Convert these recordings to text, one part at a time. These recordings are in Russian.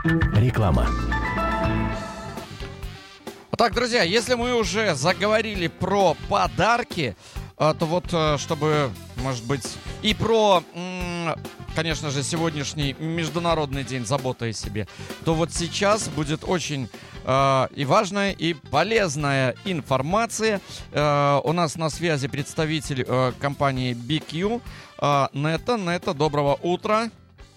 Реклама. Так, друзья, если мы уже заговорили про подарки, то вот, чтобы, может быть, и про, конечно же, сегодняшний Международный день заботы о себе, то вот сейчас будет очень и важная, и полезная информация. У нас на связи представитель компании BQ, Нета. Доброго утра.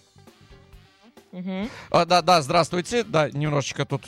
Да, здравствуйте. Да, немножечко тут...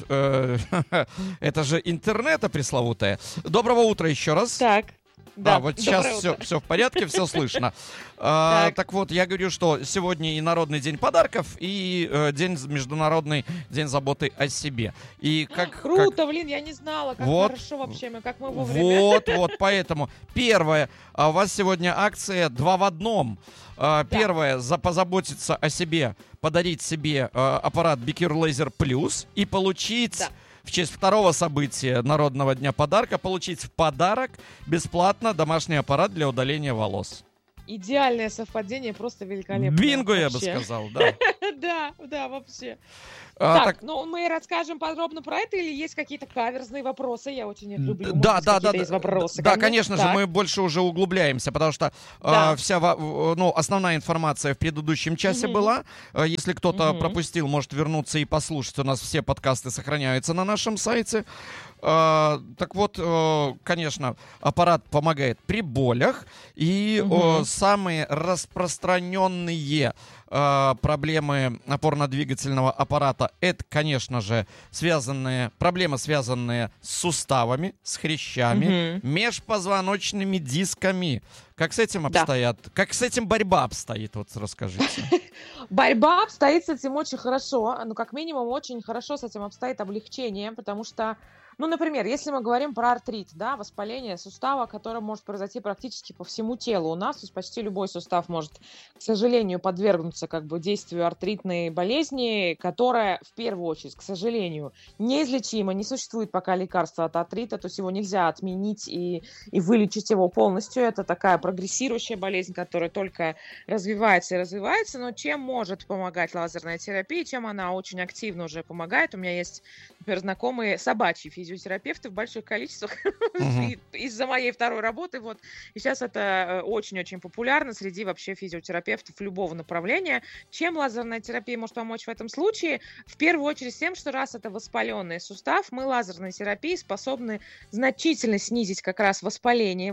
это же интернета пресловутая. Доброго утра еще раз. Так. Да, вот сейчас все в порядке, все слышно. Так вот, я говорю, что сегодня и Народный день подарков, и Международный день заботы о себе. И Круто, блин, я не знала, как хорошо вообще, как мы вовремя. Вот, поэтому. Первое, у вас сегодня акция 2 в 1. Первое, позаботиться о себе, подарить себе аппарат BQ Laser Plus и получить... В честь второго события Народного дня подарка получить в подарок бесплатно домашний аппарат для удаления волос. Идеальное совпадение, просто великолепно. Бинго, я бы сказал, да. Да, вообще. Так, ну мы расскажем подробно про это или есть какие-то каверзные вопросы? Я очень их люблю. Да, есть вопросы. Да, конечно же, мы больше уже углубляемся, потому что вся основная информация в предыдущем часе была. Если кто-то пропустил, может вернуться и послушать. У нас все подкасты сохраняются на нашем сайте. Так вот, конечно, аппарат помогает при болях. И самые распространенные проблемы опорно-двигательного аппарата — это, конечно же, проблемы, связанные с суставами, с хрящами, межпозвоночными дисками. Как с этим обстоят? Как с этим борьба обстоит? Вот расскажите. Борьба обстоит с этим очень хорошо. Ну, как минимум, очень хорошо с этим обстоит облегчение, потому что, ну, например, если мы говорим про артрит, да, воспаление сустава, которое может произойти практически по всему телу у нас, то есть почти любой сустав может, к сожалению, подвергнуться как бы действию артритной болезни, которая, в первую очередь, к сожалению, неизлечима, не существует пока лекарства от артрита, то есть его нельзя отменить и вылечить его полностью. Это такая прогрессирующая болезнь, которая только развивается и развивается, но чем может помогать лазерная терапия, чем она очень активно уже помогает. У меня есть, например, знакомые собачьи физиотерапевты в больших количествах из-за моей второй работы. Вот. И сейчас это очень-очень популярно среди вообще физиотерапевтов любого направления. Чем лазерная терапия может помочь в этом случае? В первую очередь тем, что раз это воспаленный сустав, мы лазерной терапией способны значительно снизить как раз воспаление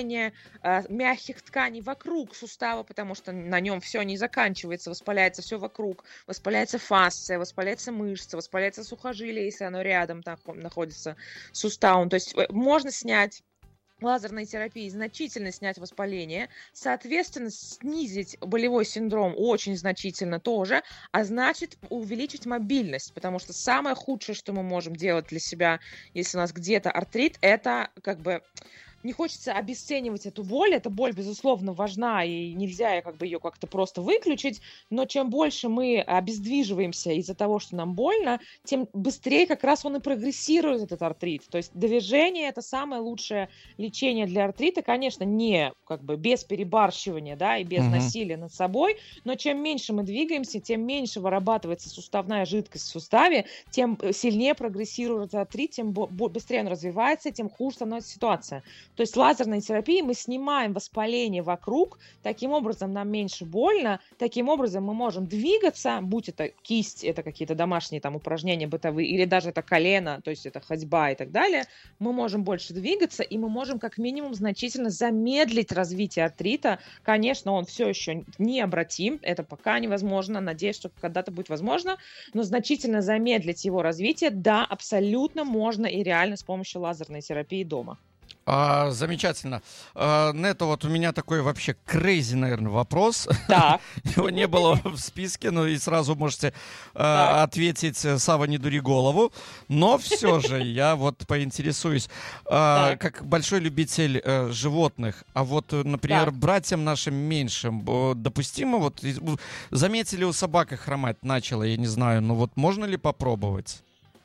мягких тканей вокруг сустава, потому что на нем все не заканчивается, воспаляется все вокруг, воспаляется фасция, воспаляется мышца, воспаляется сухожилие, если оно рядом находится с суставом. То есть можно снять лазерной терапией, значительно снять воспаление, соответственно, снизить болевой синдром очень значительно тоже, а значит увеличить мобильность, потому что самое худшее, что мы можем делать для себя, если у нас где-то артрит, это как бы... Не хочется обесценивать эту боль. Эта боль, безусловно, важна, и нельзя ее как-то просто выключить. Но чем больше мы обездвиживаемся из-за того, что нам больно, тем быстрее как раз он и прогрессирует, этот артрит. То есть движение — это самое лучшее лечение для артрита. Конечно, не без перебарщивания, да, и без насилия над собой. Но чем меньше мы двигаемся, тем меньше вырабатывается суставная жидкость в суставе, тем сильнее прогрессирует артрит, тем быстрее он развивается, тем хуже становится ситуация. То есть лазерной терапией мы снимаем воспаление вокруг, таким образом нам меньше больно, таким образом мы можем двигаться, будь это кисть, это какие-то домашние упражнения бытовые, или даже это колено, то есть это ходьба и так далее, мы можем больше двигаться, и мы можем как минимум значительно замедлить развитие артрита. Конечно, он все еще необратим, это пока невозможно, надеюсь, что когда-то будет возможно, но значительно замедлить его развитие, да, абсолютно можно и реально с помощью лазерной терапии дома. Замечательно. Нета, вот у меня такой вообще крейзи, наверное, вопрос. Да. Его не было в списке, но и сразу можете ответить: Сава, не дури голову. Но все же я вот поинтересуюсь, как большой любитель животных, а вот, например, братьям нашим меньшим допустимо, вот заметили, у собак хромать начало, я не знаю, но вот можно ли попробовать?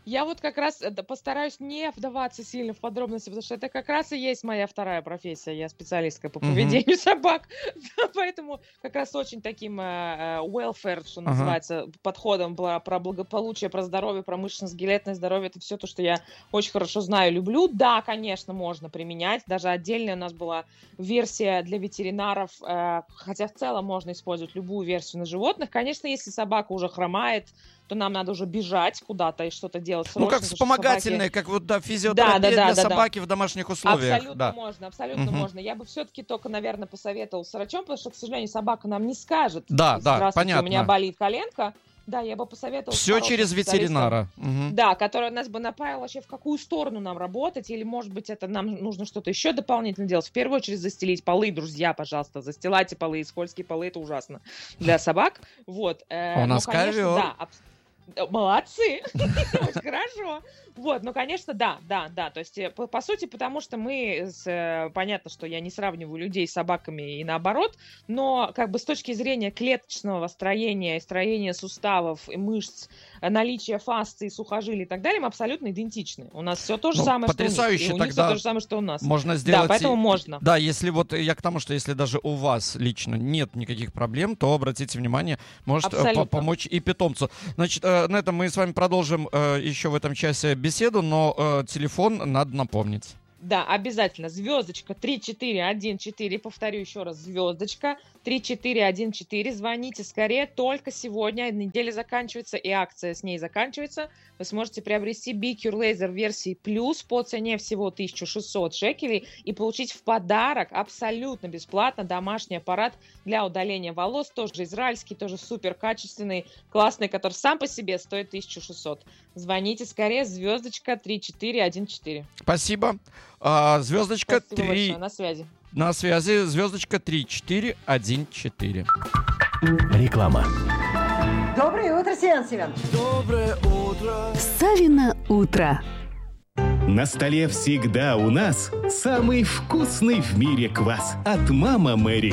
Я вот как раз постараюсь не вдаваться сильно в подробности, потому что это как раз и есть моя вторая профессия. Я специалистка по поведению собак. Поэтому как раз очень таким welfare, что называется, подходом про благополучие, про здоровье, про мышечно-скелетное здоровье. Это все то, что я очень хорошо знаю, люблю. Да, конечно, можно применять. Даже отдельная у нас была версия для ветеринаров, хотя в целом можно использовать любую версию на животных. Конечно, если собака уже хромает, то нам надо уже бежать куда-то и что-то делать срочно. Ну, как вспомогательные, как вот, физиотерапия для собаки в домашних условиях. Абсолютно можно. Я бы все-таки только, наверное, посоветовала с врачом, потому что, к сожалению, собака нам не скажет. Да, понятно. У меня болит коленка. Да, я бы посоветовала. Все через ветеринара. Да, который нас бы направил вообще, в какую сторону нам работать, или, может быть, это нам нужно что-то еще дополнительно делать. В первую очередь застелить полы, друзья, пожалуйста, застилайте полы, скользкие полы, это ужасно для собак. Вот. У нас ковер. Да, молодцы, очень хорошо. Вот, ну, конечно, да. То есть, по сути, потому что понятно, что я не сравниваю людей с собаками и наоборот, но как бы с точки зрения клеточного строения, строения суставов и мышц, наличия фасции, сухожилий и так далее, мы абсолютно идентичны. У нас все то же самое, потрясающе, что у них, и у них все то же самое, что у нас. Можно сделать... Да, поэтому можно. Да, если вот я к тому, что если даже у вас лично нет никаких проблем, то обратите внимание, может помочь и питомцу. Значит, на этом мы с вами продолжим еще в этом часе беседу, но телефон надо напомнить. Да, обязательно. Звездочка 3414. Повторю еще раз. Звездочка 3414. Звоните скорее. Только сегодня. Неделя заканчивается и акция с ней заканчивается. Вы сможете приобрести BICURE Laser версии плюс по цене всего 1600 шекелей и получить в подарок абсолютно бесплатно домашний аппарат для удаления волос. Тоже израильский, тоже супер качественный, классный, который сам по себе стоит 1600. Звоните скорее. Звездочка 3414. Спасибо. Звездочка 3... На связи. На связи. Звездочка 3414. Реклама. Доброе утро, Севен. Доброе утро. Савино утро. На столе всегда у нас самый вкусный в мире квас от «Мама Мэри».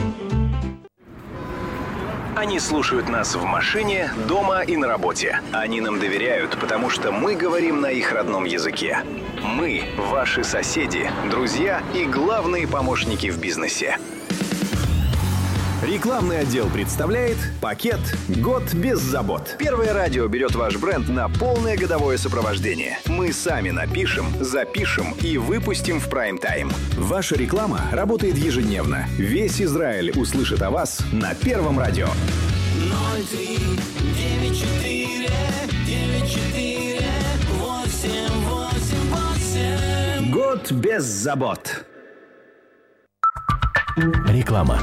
Они слушают нас в машине, дома и на работе. Они нам доверяют, потому что мы говорим на их родном языке. Мы – ваши соседи, друзья и главные помощники в бизнесе. Рекламный отдел представляет пакет «Год без забот». Первое радио берет ваш бренд на полное годовое сопровождение. Мы сами напишем, запишем и выпустим в прайм-тайм. Ваша реклама работает ежедневно. Весь Израиль услышит о вас на Первом радио. 03-94-94-888. Год без забот. Реклама.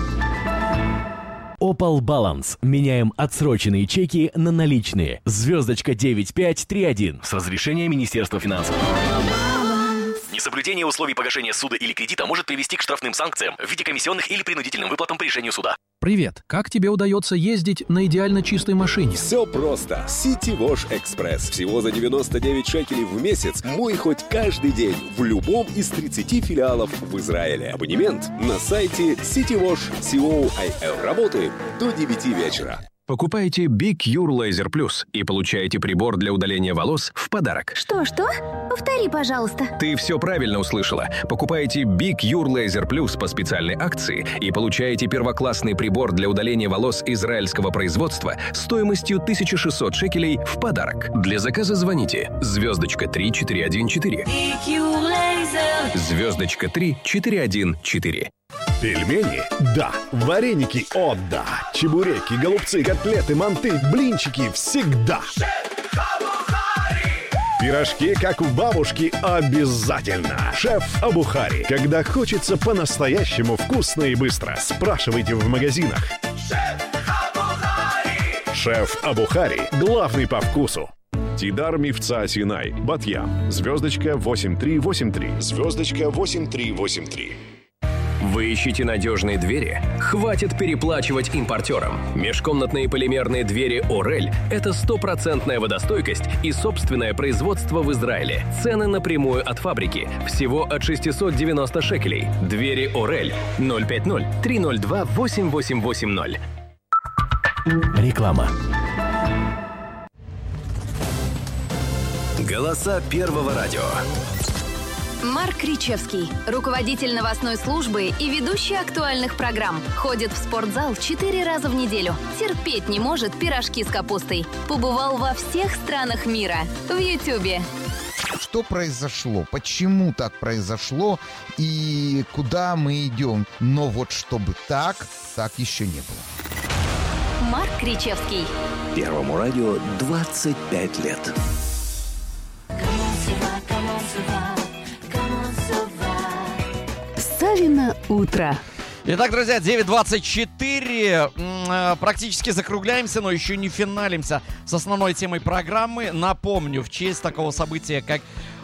Opal Balance. Меняем отсроченные чеки на наличные. Звездочка 9531. С разрешения Министерства финансов. Несоблюдение условий погашения суда или кредита может привести к штрафным санкциям в виде комиссионных или принудительным выплатам по решению суда. Привет! Как тебе удается ездить на идеально чистой машине? Все просто. City Wash Express. Всего за 99 шекелей в месяц. Мой хоть каждый день в любом из 30 филиалов в Израиле. Абонемент на сайте citywash.co.il. Работает до 9 вечера. Покупайте BICURE Laser Plus и получаете прибор для удаления волос в подарок. Что? Повтори, пожалуйста. Ты все правильно услышала. Покупайте BICURE Laser Plus по специальной акции и получаете первоклассный прибор для удаления волос израильского производства стоимостью 1600 шекелей в подарок. Для заказа звоните звездочка 3414. BICURE Laser. Звездочка 3414. Пельмени? Да. Вареники? О, да. Чебуреки, голубцы, котлеты, манты, блинчики всегда. Пирожки, как у бабушки, обязательно. Шеф Абухари. Когда хочется по-настоящему вкусно и быстро, спрашивайте в магазинах. Шеф Абухари. Главный по вкусу. Тидар Мифца Синай. Батьям. Звездочка 8383. Звездочка 8383. Вы ищете надежные двери? Хватит переплачивать импортерам. Межкомнатные полимерные двери «Орель» — это 100% водостойкость и собственное производство в Израиле. Цены напрямую от фабрики. Всего от 690 шекелей. Двери «Орель» 050-302-8880. Реклама. Голоса Первого радио. Марк Кричевский, руководитель новостной службы и ведущий актуальных программ. Ходит в спортзал 4 раза в неделю. Терпеть не может пирожки с капустой. Побывал во всех странах мира. В Ютьюбе. Что произошло? Почему так произошло? И куда мы идем? Но вот чтобы так еще не было. Марк Кричевский. Первому радио 25 лет. Савино утро. Итак, друзья, 9:24. Практически закругляемся, но еще не финалимся с основной темой программы. Напомню, в честь такого события, как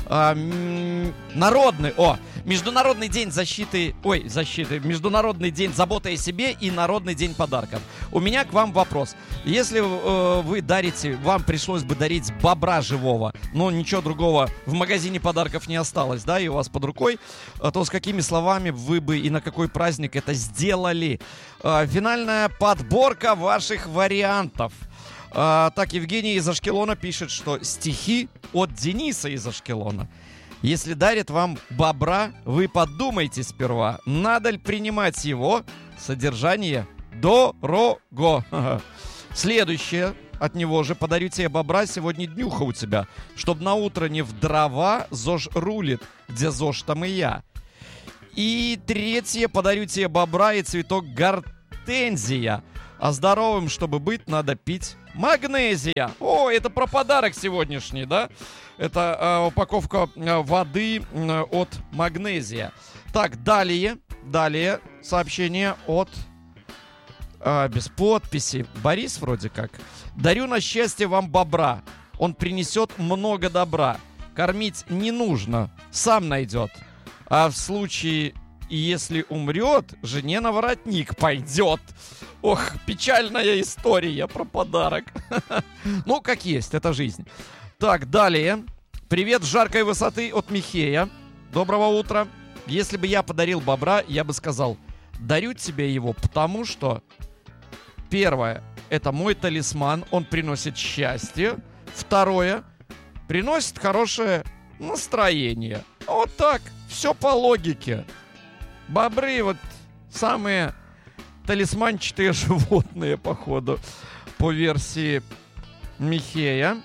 Международный день Международный день заботы о себе и Народный день подарков. У меня к вам вопрос. Если вы дарите, вам пришлось бы дарить бобра живого, но ничего другого в магазине подарков не осталось, да, и у вас под рукой, то с какими словами вы бы и на какой праздник это сделали? Финальная подборка ваших вариантов. Так, Евгений из Ашкелона пишет, что стихи от Дениса из Ашкелона. Если дарит вам бобра, вы подумайте сперва, надо ли принимать его. Содержание дорого. Следующее от него же: подарю тебе бобра, сегодня днюха у тебя, чтоб на утро не в дрова ЗОЖ рулит, где ЗОЖ там и я. И третье: подарю тебе бобра и цветок гортензия. А здоровым, чтобы быть, надо пить магнезия. О, это про подарок сегодняшний, да? Это упаковка воды от магнезия. Так, далее сообщение от... без подписи. Борис вроде как. Дарю на счастье вам бобра. Он принесет много добра. Кормить не нужно, сам найдет. А в случае, если умрет, жене на воротник пойдет. Ох, печальная история про подарок. Ну, как есть, это жизнь. Так, далее. Привет с жаркой высоты от Михея. Доброго утра. Если бы я подарил бобра, я бы сказал: дарю тебе его, потому что... Первое, это мой талисман, он приносит счастье. Второе, приносит хорошее настроение. Вот так, все по логике. Бобры вот самые талисманчатые животные, походу, по версии Михея.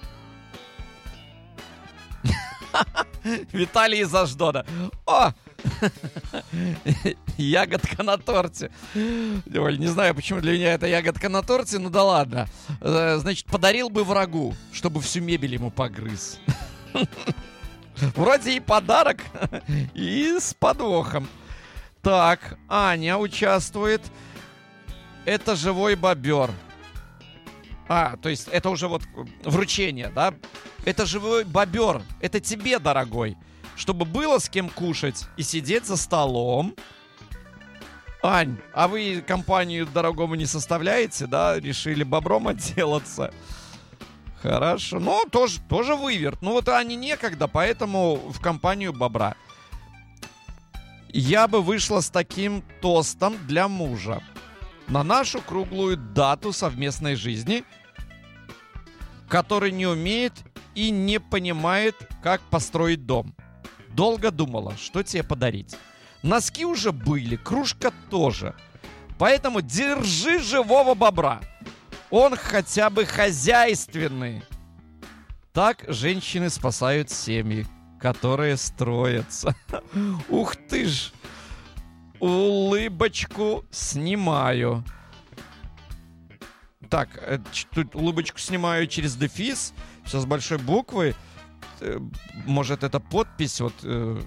Виталий из Аждода. О! Ягодка на торте. Ой, не знаю, почему для меня это ягодка на торте, ну да ладно. Значит, подарил бы врагу, чтобы всю мебель ему погрыз. Вроде и подарок, и с подвохом. Так, Аня участвует. Это живой бобер. То есть это уже вот вручение, да? Это живой бобер. Это тебе, дорогой. Чтобы было с кем кушать и сидеть за столом. Ань, а вы компанию дорогому не составляете, да? Решили бобром отделаться. Хорошо. Ну, тоже выверт. Ну, вот Ане некогда, поэтому в компанию бобра. Я бы вышла с таким тостом для мужа. На нашу круглую дату совместной жизни, который не умеет и не понимает, как построить дом. Долго думала, что тебе подарить. Носки уже были, кружка тоже. Поэтому держи живого бобра. Он хотя бы хозяйственный. Так женщины спасают семьи, которые строятся. Ух ты ж! Улыбочку снимаю. Так, тут улыбочку снимаю через дефис. Все с большой буквы. Может, это подпись, вот...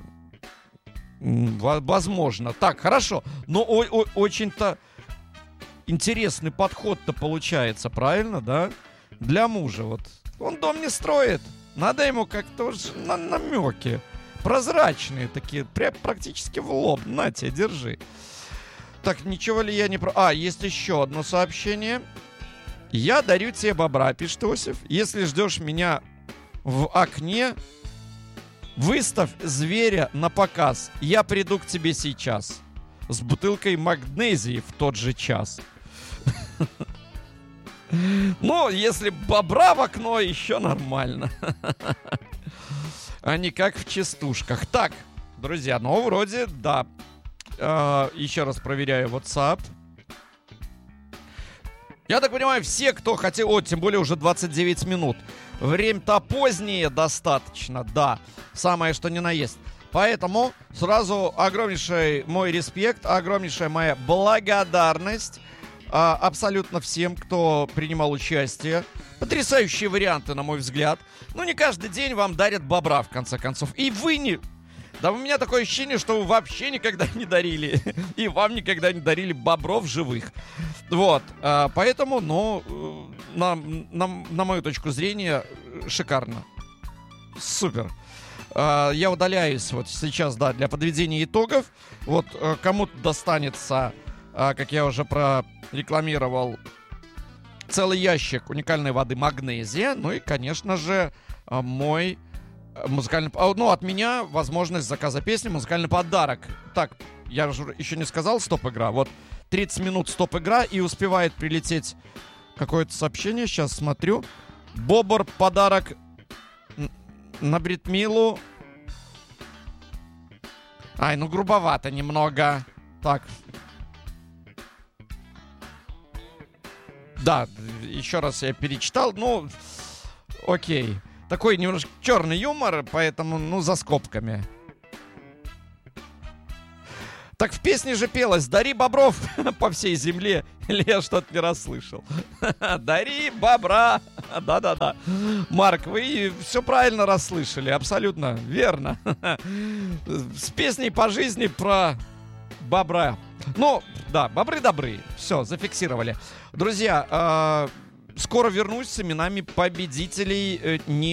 возможно. Так, хорошо. Но очень-то интересный подход-то получается, правильно, да? Для мужа вот. Он дом не строит. Надо ему как-то намеки. Прозрачные такие, практически в лоб. На тебе, держи. Так, ничего ли я не... есть еще одно сообщение. Я дарю тебе бобра, пишет Иосиф. Если ждешь меня в окне, выставь зверя на показ. Я приду к тебе сейчас. С бутылкой магнезии в тот же час. Ну, если бобра в окно, еще нормально. А не как в частушках. Так, друзья, ну вроде, да. Еще раз проверяю WhatsApp. Я так понимаю, все, кто хотел... тем более уже 29 минут. Время-то позднее достаточно, да. Самое, что ни на есть. Поэтому сразу огромнейший мой респект, огромнейшая моя благодарность абсолютно всем, кто принимал участие. Потрясающие варианты, на мой взгляд. Ну, не каждый день вам дарят бобра, в конце концов. И вы не... Да у меня такое ощущение, что вы вообще никогда не дарили. И вам никогда не дарили бобров живых. Вот. Поэтому, ну, на мою точку зрения, шикарно. Супер. Я удаляюсь вот сейчас, да, для подведения итогов. Вот кому-то достанется, как я уже прорекламировал, целый ящик уникальной воды «Магнезия». Ну и, конечно же, мой музыкальный... Ну, от меня возможность заказа песни, музыкальный подарок. Так, я же еще не сказал стоп-игра. Вот 30 минут стоп-игра, и успевает прилететь какое-то сообщение. Сейчас смотрю. Бобр, подарок на Бритмилу. Ай, ну грубовато немного. Так. Да, еще раз я перечитал. Ну, окей. Такой немножко черный юмор, поэтому, ну, за скобками. Так в песне же пелось «Дари бобров по всей земле». Или я что-то не расслышал? «Дари бобра». Да-да-да. Марк, вы все правильно расслышали. Абсолютно верно. С песней по жизни про бобра. Ну, да, бобры добры. Все, зафиксировали. Друзья, скоро вернусь с именами победителей